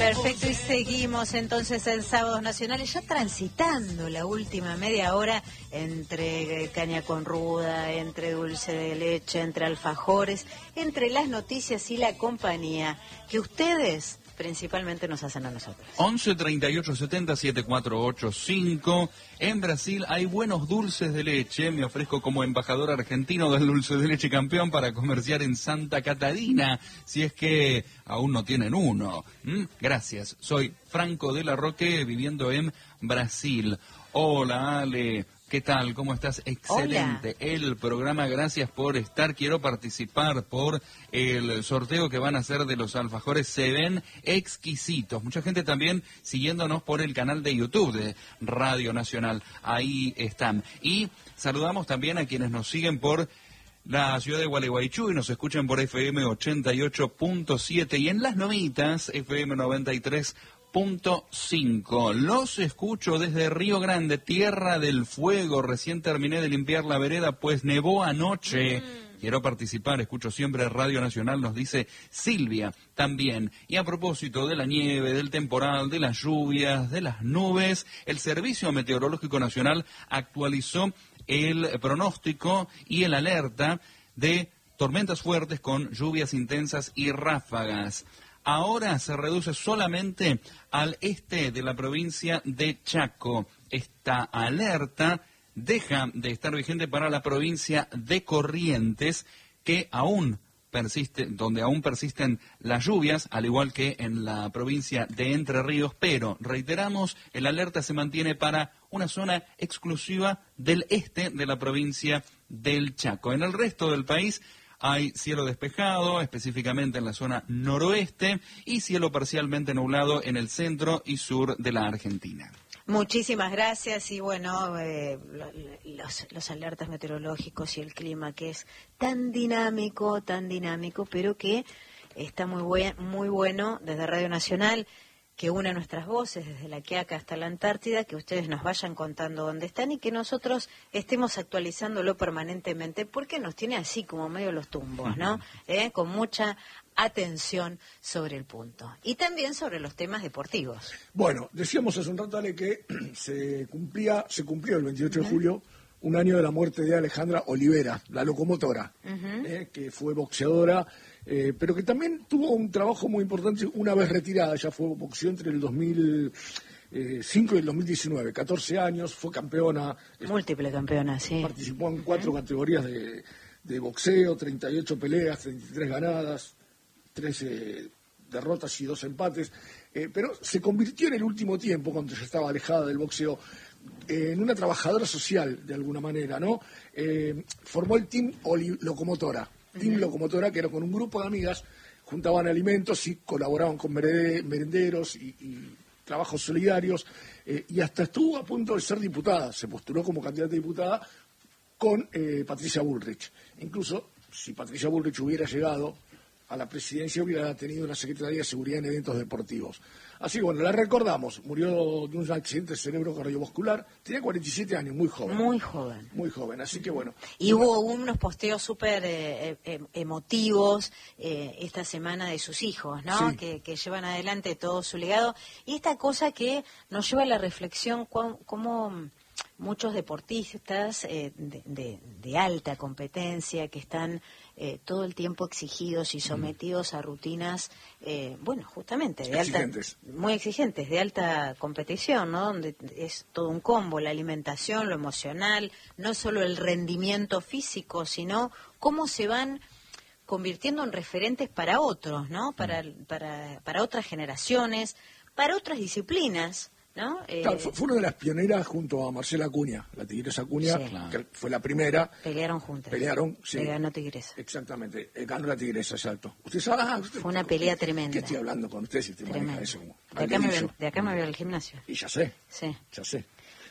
Perfecto, y seguimos entonces en Sábados Nacionales, ya transitando la última media hora entre caña con ruda, entre dulce de leche, entre alfajores, entre las noticias y la compañía que ustedes principalmente nos hacen a nosotros. 11 38 70 7485. En Brasil hay buenos dulces de leche. Me ofrezco como embajador argentino del dulce de leche campeón para comerciar en Santa Catarina, si es que aún no tienen uno. Gracias. Soy Franco de la Roque, viviendo en Brasil. Hola, Ale. ¿Qué tal? ¿Cómo estás? Excelente. Hola. El programa, gracias por estar. Quiero participar por el sorteo que van a hacer de los alfajores. Se ven exquisitos. Mucha gente también siguiéndonos por el canal de YouTube de Radio Nacional. Ahí están. Y saludamos también a quienes nos siguen por la ciudad de Gualeguaychú y nos escuchan por FM 88.7 y en Las Nomitas, FM 93.5. Los escucho desde Río Grande, Tierra del Fuego. Recién terminé de limpiar la vereda, pues nevó anoche. Quiero participar, escucho siempre Radio Nacional, nos dice Silvia también. Y a propósito de la nieve, del temporal, de las lluvias, de las nubes, el Servicio Meteorológico Nacional actualizó el pronóstico y el alerta de tormentas fuertes con lluvias intensas y ráfagas. Ahora se reduce solamente al este de la provincia de Chaco. Esta alerta deja de estar vigente para la provincia de Corrientes, que aún persiste, donde aún persisten las lluvias, al igual que en la provincia de Entre Ríos, pero reiteramos, el alerta se mantiene para una zona exclusiva del este de la provincia del Chaco. En el resto del país hay cielo despejado, específicamente en la zona noroeste, y cielo parcialmente nublado en el centro y sur de la Argentina. Muchísimas gracias y bueno, los alertas meteorológicos y el clima que es tan dinámico, pero que está muy bueno desde Radio Nacional, que une nuestras voces desde la Quiaca hasta la Antártida, que ustedes nos vayan contando dónde están y que nosotros estemos actualizándolo permanentemente, porque nos tiene así como medio los tumbos, ¿no? Con mucha atención sobre el punto. Y también sobre los temas deportivos. Bueno, decíamos hace un rato, Ale, que se cumplió el 28 de julio un año de la muerte de Alejandra Olivera, la locomotora, que fue boxeadora, pero que también tuvo un trabajo muy importante una vez retirada. Ella fue boxeó entre el 2005 y el 2019, 14 años, fue campeona. Múltiple campeona, sí. Participó en 4 categorías de boxeo, 38 peleas, 33 ganadas, 13 derrotas y 2 empates, pero se convirtió en el último tiempo, cuando ya estaba alejada del boxeo, en una trabajadora social, de alguna manera, ¿no? Formó el Team Locomotora, que era con un grupo de amigas, juntaban alimentos y colaboraban con merenderos y trabajos solidarios, y hasta estuvo a punto de ser diputada, se postuló como candidata a diputada con Patricia Bullrich. Incluso, si Patricia Bullrich hubiera llegado a la presidencia, hubiera tenido una Secretaría de Seguridad en eventos deportivos. Así que bueno, la recordamos, murió de un accidente cerebro cardiovascular, tenía 47 años, muy joven. Muy joven, así que bueno. Y hubo unos posteos súper emotivos esta semana de sus hijos, ¿no? Sí. Que llevan adelante todo su legado. Y esta cosa que nos lleva a la reflexión, cómo muchos deportistas de alta competencia que están todo el tiempo exigidos y sometidos a rutinas, justamente muy exigentes, de alta competición, ¿no? Donde es todo un combo, la alimentación, lo emocional, no solo el rendimiento físico, sino cómo se van convirtiendo en referentes para otros, ¿no? Para otras generaciones, para otras disciplinas, ¿no? Claro, fue una de las pioneras junto a Marcela Acuña, la Tigresa Acuña, sí, que fue la primera. Pelearon juntas. Sí. Le ganó Tigresa. Exactamente, ganó la Tigresa, exacto. Usted sabe, fue una pelea tremenda. ¿Qué estoy hablando con usted si usted maneja eso? De acá me veo al gimnasio. Y ya sé. Sí. Ya sé.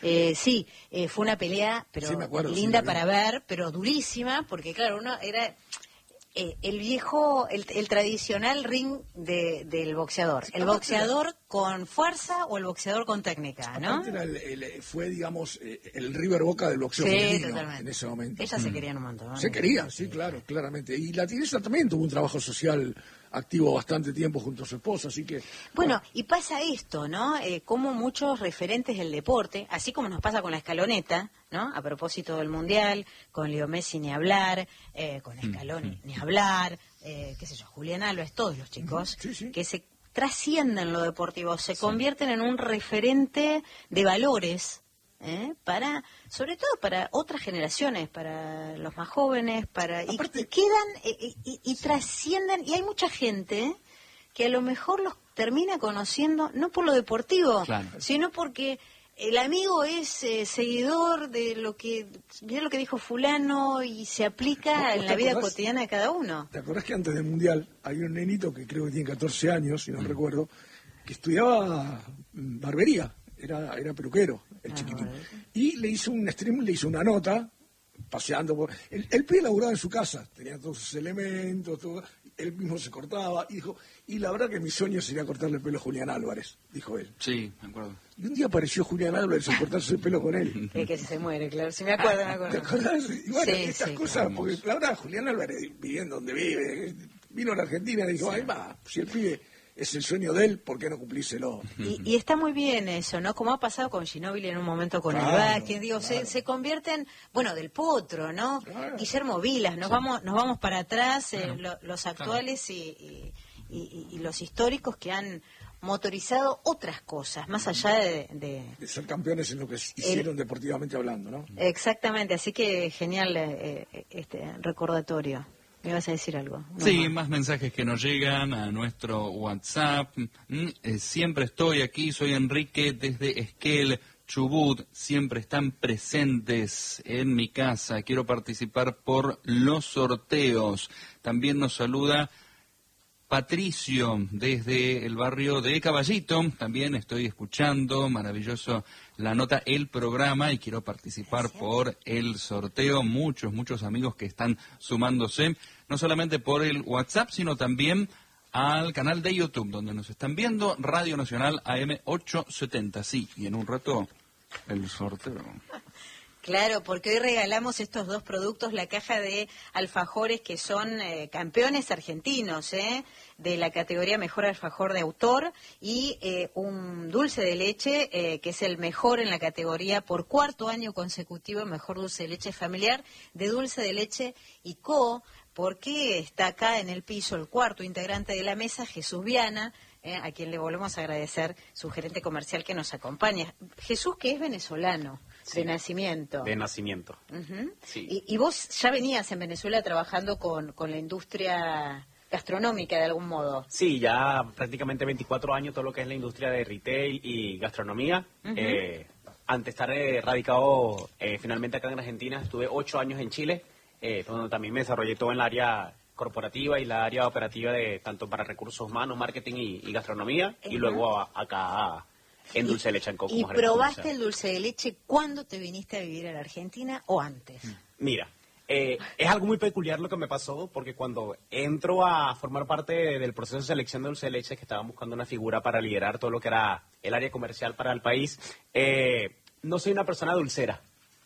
Fue una pelea, pero sí, me acuerdo, linda para ver, pero durísima, porque claro, uno era el viejo, el tradicional ring del boxeador. El boxeador con fuerza o el boxeador con técnica, ¿no? Fue, digamos, el River Boca del boxeo femenino en ese momento. Ellas se querían un montón, ¿no? Se querían, sí, claro, claramente. Y la Tigresa también tuvo un trabajo social activo bastante tiempo junto a su esposa, así que... Bueno, y pasa esto, ¿no? Como muchos referentes del deporte, así como nos pasa con la escaloneta, ¿no? A propósito del Mundial, con Leo Messi ni hablar, con Scaloni ni hablar, qué sé yo, Julián Álvarez, todos los chicos, sí. que se trascienden lo deportivo, se convierten en un referente de valores, sobre todo para otras generaciones, para los más jóvenes, Aparte, y quedan y trascienden, y hay mucha gente que a lo mejor los termina conociendo no por lo deportivo, claro, sino porque el amigo es seguidor de mira lo que dijo fulano y se aplica en la vida cotidiana de cada uno. ¿Te acordás que antes del Mundial hay un nenito que creo que tiene 14 años, si no recuerdo, que estudiaba barbería? Era peluquero, el chiquitín. Y le hizo un stream, le hizo una nota, paseando por... El pibe laburaba en su casa, tenía todos sus elementos, todo, él mismo se cortaba, y dijo, y la verdad que mi sueño sería cortarle el pelo a Julián Álvarez, dijo él. Sí, me acuerdo. Y un día apareció Julián Álvarez a cortarse el pelo con él. Que se muere, claro, si me acuerdo, ¿Te acordás? Y bueno, sí, estas sí, cosas, porque la verdad, Julián Álvarez, viviendo donde vive, vino a la Argentina y dijo, ay, va, si el pibe... es el sueño de él, ¿por qué no cumplírselo? Y está muy bien eso, ¿no? Como ha pasado con Ginóbili en un momento con el Vázquez, digo, claro. se convierten, bueno, del Potro, ¿no? Claro. Guillermo Vilas, nos vamos para atrás, los actuales y los históricos que han motorizado otras cosas, más allá de ser campeones en lo que hicieron deportivamente hablando, ¿no? Exactamente, así que genial este recordatorio. ¿Me vas a decir algo? No, Sí, no. más mensajes que nos llegan a nuestro WhatsApp. Siempre estoy aquí, soy Enrique desde Esquel, Chubut. Siempre están presentes en mi casa. Quiero participar por los sorteos. También nos saluda Patricio desde el barrio de Caballito. También estoy escuchando, maravilloso la nota, el programa, y quiero participar por el sorteo. Muchos amigos que están sumándose, no solamente por el WhatsApp, sino también al canal de YouTube, donde nos están viendo, Radio Nacional AM 870. Sí, y en un rato el sorteo. Claro, porque hoy regalamos estos dos productos, la caja de alfajores que son campeones argentinos, de la categoría Mejor Alfajor de Autor, y un dulce de leche que es el mejor en la categoría por cuarto año consecutivo, Mejor Dulce de Leche Familiar, de Dulce de Leche y Co., porque está acá en el piso el cuarto integrante de la mesa, Jesús Viana, a quien le volvemos a agradecer, su gerente comercial que nos acompaña. Jesús, que es venezolano, sí, de nacimiento. De nacimiento. Sí. Y vos ya venías en Venezuela trabajando con la industria gastronómica de algún modo. Sí, ya prácticamente 24 años todo lo que es la industria de retail y gastronomía. Antes de estar radicado finalmente acá en Argentina, estuve 8 años en Chile, donde también me desarrollé todo en el área corporativa y la área operativa de tanto para recursos humanos, marketing y gastronomía, y luego acá en Dulce de Leche en Co. ¿Y probaste el dulce de leche cuándo te viniste a vivir a la Argentina o antes? Mira, es algo muy peculiar lo que me pasó, porque cuando entro a formar parte del proceso de selección de dulce de leche, que estaban buscando una figura para liderar todo lo que era el área comercial para el país, no soy una persona dulcera.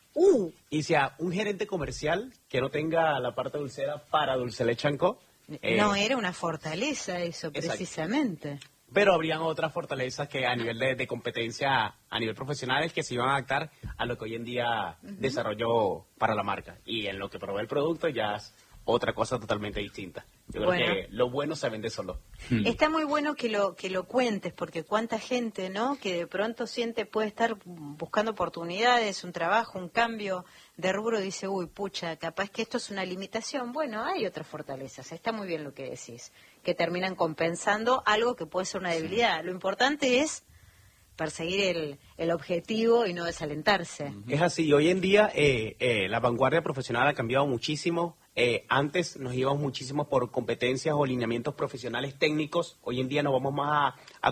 Y sea un gerente comercial que no tenga la parte dulcera para Dulce de Leche en Co. No era una fortaleza eso, exacto, precisamente. Pero habrían otras fortalezas que a nivel de competencia, a nivel profesional, que se iban a adaptar a lo que hoy en día desarrolló para la marca. Y en lo que provee el producto ya es otra cosa totalmente distinta. Yo creo que lo bueno se vende solo. Está muy bueno que lo cuentes, porque cuánta gente, ¿no?, que de pronto puede estar buscando oportunidades, un trabajo, un cambio de rubro, dice, uy, pucha, capaz que esto es una limitación. Bueno, hay otras fortalezas, está muy bien lo que decís, que terminan compensando algo que puede ser una debilidad. Lo importante es perseguir el objetivo y no desalentarse. Es así, hoy en día la vanguardia profesional ha cambiado muchísimo. Antes nos íbamos muchísimo por competencias o lineamientos profesionales técnicos. Hoy en día nos vamos más a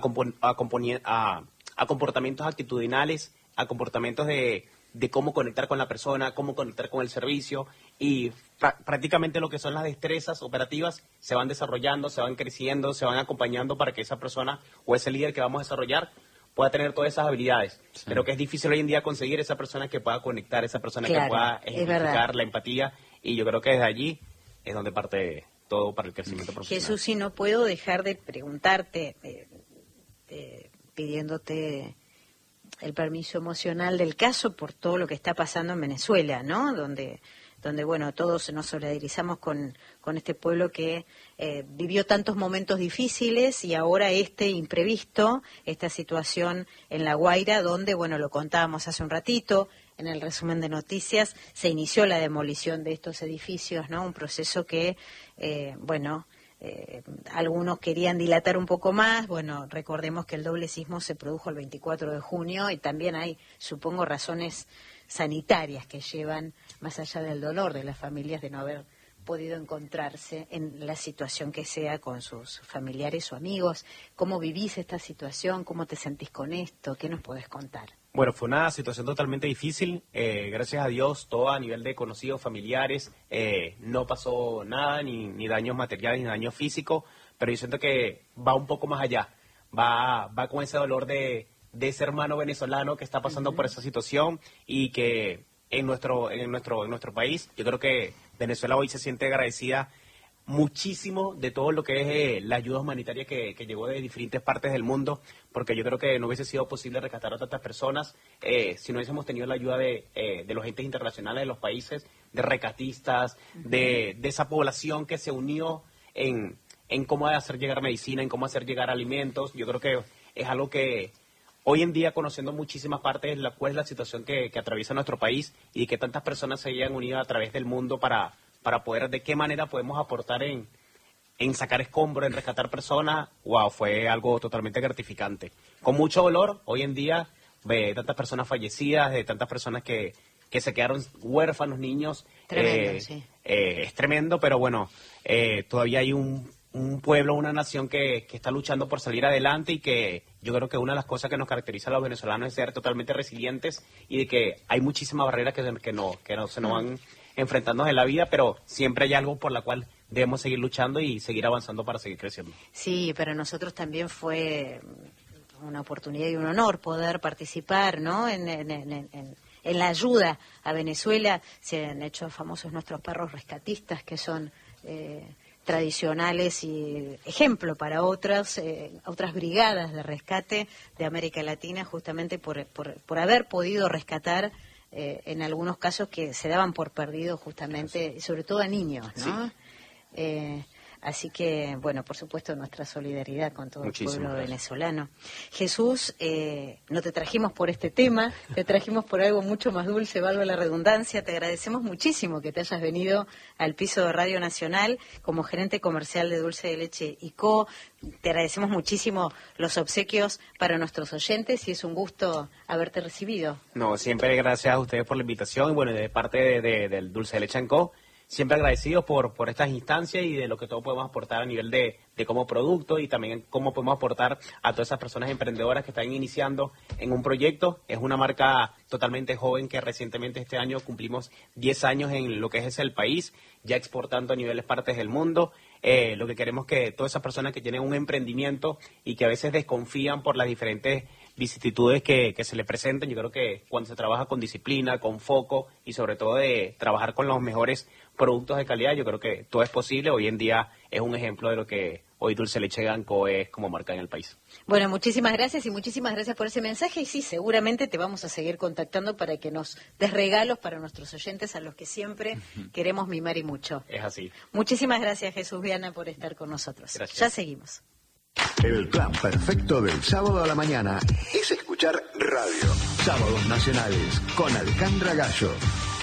comportamientos actitudinales, a comportamientos de cómo conectar con la persona, cómo conectar con el servicio, y prácticamente lo que son las destrezas operativas se van desarrollando, se van creciendo, se van acompañando para que esa persona o ese líder que vamos a desarrollar pueda tener todas esas habilidades. Sí. Pero que es difícil hoy en día conseguir esa persona que pueda conectar, esa persona que pueda ejemplificar la empatía, y yo creo que desde allí es donde parte todo para el crecimiento profesional. Jesús, si no puedo dejar de preguntarte, pidiéndote el permiso emocional del caso por todo lo que está pasando en Venezuela, ¿no? Donde bueno, todos nos solidarizamos con este pueblo que vivió tantos momentos difíciles y ahora este imprevisto, esta situación en La Guaira, donde, bueno, lo contábamos hace un ratito, en el resumen de noticias, se inició la demolición de estos edificios, ¿no? Un proceso que, algunos querían dilatar un poco más. Bueno, recordemos que el doble sismo se produjo el 24 de junio y también hay, supongo, razones sanitarias que llevan, más allá del dolor de las familias, de no haber podido encontrarse en la situación que sea con sus familiares o amigos. ¿Cómo vivís esta situación? ¿Cómo te sentís con esto? ¿Qué nos podés contar? Bueno, fue una situación totalmente difícil. Gracias a Dios, todo a nivel de conocidos, familiares, no pasó nada, ni daños materiales, ni daños físicos, pero yo siento que va un poco más allá. Va con ese dolor de ese hermano venezolano que está pasando por esa situación y que en nuestro país, yo creo que Venezuela hoy se siente agradecida muchísimo de todo lo que es la ayuda humanitaria que llegó de diferentes partes del mundo, porque yo creo que no hubiese sido posible rescatar a tantas personas si no hubiésemos tenido la ayuda de los entes internacionales de los países, de rescatistas, de esa población que se unió en cómo hacer llegar medicina, en cómo hacer llegar alimentos. Yo creo que es algo que hoy en día, conociendo muchísimas partes cuál es la situación que atraviesa nuestro país y que tantas personas se hayan unido a través del mundo para poder, de qué manera podemos aportar en sacar escombros, en rescatar personas, wow, fue algo totalmente gratificante. Con mucho dolor, hoy en día, de tantas personas fallecidas, de tantas personas que se quedaron huérfanos, niños. Tremendo, sí. Es tremendo, pero bueno, todavía hay un pueblo, una nación que está luchando por salir adelante y que yo creo que una de las cosas que nos caracteriza a los venezolanos es ser totalmente resilientes y de que hay muchísimas barreras que se nos van enfrentando en la vida, pero siempre hay algo por la cual debemos seguir luchando y seguir avanzando para seguir creciendo. Sí, para nosotros también fue una oportunidad y un honor poder participar, ¿no? En la ayuda a Venezuela. Se han hecho famosos nuestros perros rescatistas, que son tradicionales y ejemplo para otras brigadas de rescate de América Latina, justamente por haber podido rescatar en algunos casos que se daban por perdidos justamente, sobre todo a niños, ¿no? Sí. Así que, bueno, por supuesto, nuestra solidaridad con todo el pueblo venezolano. Jesús, no te trajimos por este tema, te trajimos por algo mucho más dulce, valga la redundancia. Te agradecemos muchísimo que te hayas venido al piso de Radio Nacional como gerente comercial de Dulce de Leche y Co. Te agradecemos muchísimo los obsequios para nuestros oyentes y es un gusto haberte recibido. No, siempre gracias a ustedes por la invitación y, bueno, de parte del Dulce de Leche y Co. Siempre agradecidos por estas instancias y de lo que todos podemos aportar a nivel de como producto y también cómo podemos aportar a todas esas personas emprendedoras que están iniciando en un proyecto. Es una marca totalmente joven que recientemente este año cumplimos 10 años en lo que es el país, ya exportando a niveles partes del mundo. Lo que queremos es que todas esas personas que tienen un emprendimiento y que a veces desconfían por las diferentes vicisitudes que se le presenten, yo creo que cuando se trabaja con disciplina, con foco y sobre todo de trabajar con los mejores productos de calidad, yo creo que todo es posible. Hoy en día es un ejemplo de lo que hoy Dulce Leche Ganco es como marca en el país. Bueno, muchísimas gracias y muchísimas gracias por ese mensaje y sí, seguramente te vamos a seguir contactando para que nos des regalos para nuestros oyentes a los que siempre queremos mimar y mucho. Es así. Muchísimas gracias, Jesús Viana, por estar con nosotros. Gracias. Ya seguimos. El plan perfecto del sábado a la mañana es escuchar radio. Sábados Nacionales con Alejandra Gallo.